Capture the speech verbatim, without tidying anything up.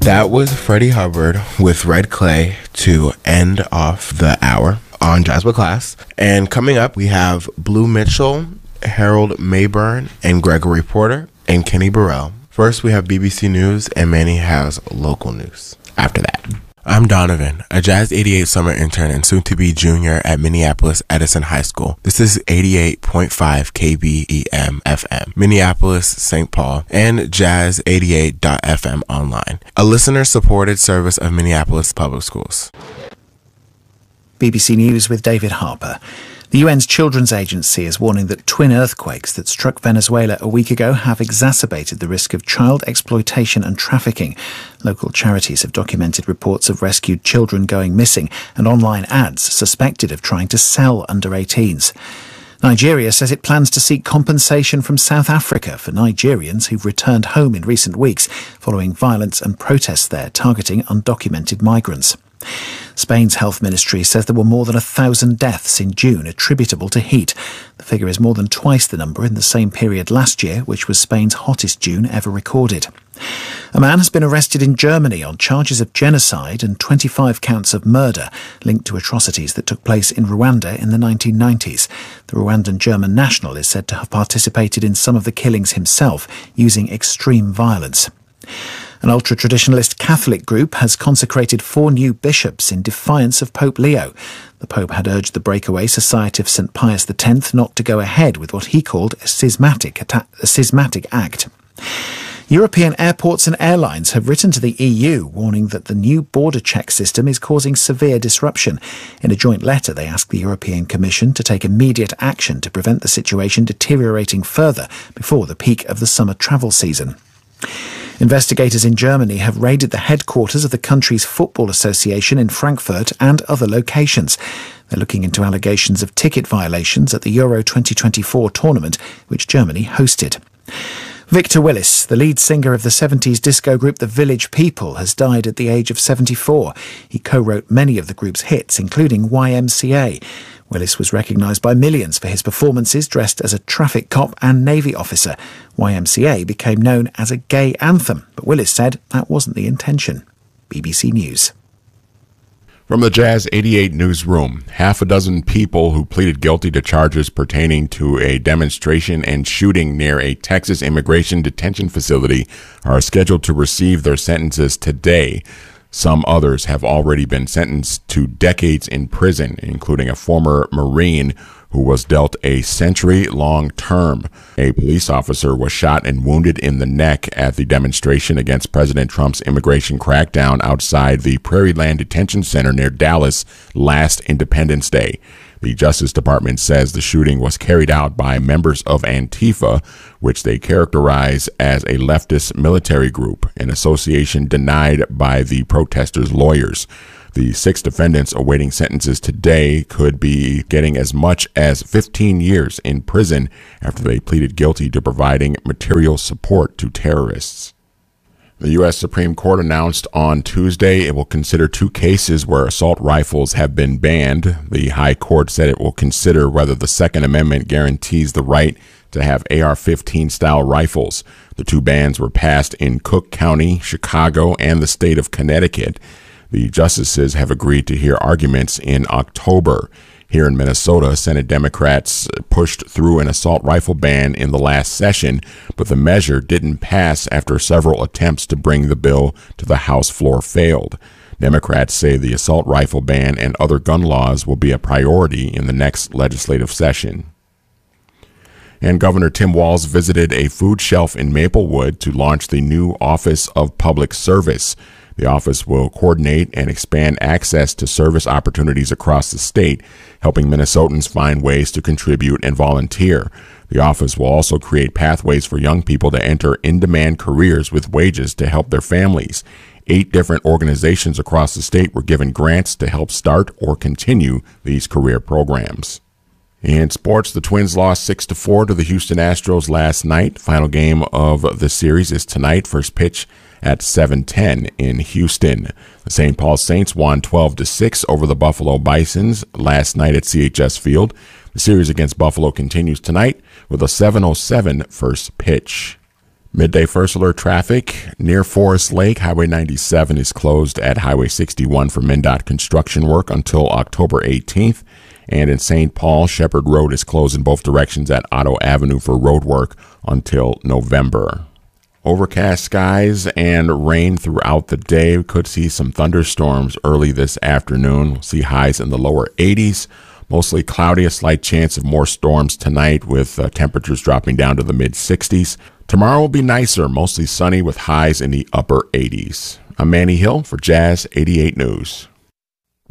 That was Freddie Hubbard with Red Clay to end off the hour on Jazz with Class. And coming up, we have Blue Mitchell, Harold Mayburn, and Gregory Porter, and Kenny Burrell. First, we have B B C News, and Manny has local news after that. I'm Donovan, a Jazz eighty-eight summer intern and soon-to-be junior at Minneapolis Edison High School. This is eighty-eight point five K B E M F M, Minneapolis, Saint Paul, and Jazz eighty-eight dot F M online, a listener-supported service of Minneapolis Public Schools. B B C News with David Harper. The U N's Children's Agency is warning that twin earthquakes that struck Venezuela a week ago have exacerbated the risk of child exploitation and trafficking. Local charities have documented reports of rescued children going missing and online ads suspected of trying to sell under eighteens. Nigeria says it plans to seek compensation from South Africa for Nigerians who've returned home in recent weeks following violence and protests there targeting undocumented migrants. Spain's health ministry says there were more than a thousand deaths in June attributable to heat. The figure is more than twice the number in the same period last year, which was Spain's hottest June ever recorded. A man has been arrested in Germany on charges of genocide and twenty-five counts of murder linked to atrocities that took place in Rwanda in the nineteen nineties. The Rwandan German national is said to have participated in some of the killings himself, using extreme violence. An ultra-traditionalist Catholic group has consecrated four new bishops in defiance of Pope Leo. The Pope had urged the breakaway Society of Saint Pius the Tenth not to go ahead with what he called a schismatic, atta- a schismatic act. European airports and airlines have written to the E U warning that the new border check system is causing severe disruption. In a joint letter, they ask the European Commission to take immediate action to prevent the situation deteriorating further before the peak of the summer travel season. Investigators in Germany have raided the headquarters of the country's football association in Frankfurt and other locations. They're looking into allegations of ticket violations at the Euro twenty twenty-four tournament, which Germany hosted. Victor Willis, the lead singer of the seventies disco group The Village People, has died at the age of seventy-four. He co-wrote many of the group's hits, including Y M C A. Willis was recognised by millions for his performances dressed as a traffic cop and Navy officer. Y M C A became known as a gay anthem, but Willis said that wasn't the intention. B B C News. From the Jazz eighty-eight newsroom, half a dozen people who pleaded guilty to charges pertaining to a demonstration and shooting near a Texas immigration detention facility are scheduled to receive their sentences today. Some others have already been sentenced to decades in prison, including a former Marine who was dealt a century-long term. A police officer was shot and wounded in the neck at the demonstration against President Trump's immigration crackdown outside the Prairieland Detention Center near Dallas last Independence Day. The Justice Department says the shooting was carried out by members of Antifa, which they characterize as a leftist military group, an association denied by the protesters' lawyers. The six defendants awaiting sentences today could be getting as much as fifteen years in prison after they pleaded guilty to providing material support to terrorists. The U S Supreme Court announced on Tuesday it will consider two cases where assault rifles have been banned. The High Court said it will consider whether the Second Amendment guarantees the right to have A R fifteen style rifles. The two bans were passed in Cook County, Chicago, and the state of Connecticut. The justices have agreed to hear arguments in October. Here in Minnesota, Senate Democrats pushed through an assault rifle ban in the last session, but the measure didn't pass after several attempts to bring the bill to the House floor failed. Democrats say the assault rifle ban and other gun laws will be a priority in the next legislative session. And Governor Tim Walz visited a food shelf in Maplewood to launch the new Office of Public Service. The office will coordinate and expand access to service opportunities across the state, helping Minnesotans find ways to contribute and volunteer. The office will also create pathways for young people to enter in-demand careers with wages to help their families. Eight different organizations across the state were given grants to help start or continue these career programs. In sports, the Twins lost six to four to the Houston Astros last night. Final game of the series is tonight. First pitch at seven ten in Houston. The Saint Paul Saints won twelve to six over the Buffalo Bisons last night at C H S Field. The series against Buffalo continues tonight with a seven oh seven first pitch. Midday first alert traffic near Forest Lake. Highway ninety-seven is closed at Highway sixty-one for MnDOT construction work until October eighteenth. And in Saint Paul, Shepherd Road is closed in both directions at Otto Avenue for road work until November. Overcast skies and rain throughout the day. We could see some thunderstorms early this afternoon. We'll see highs in the lower eighties. Mostly cloudy, a slight chance of more storms tonight with uh, temperatures dropping down to the mid sixties. Tomorrow will be nicer, mostly sunny with highs in the upper eighties. I'm Manny Hill for Jazz eighty-eight News.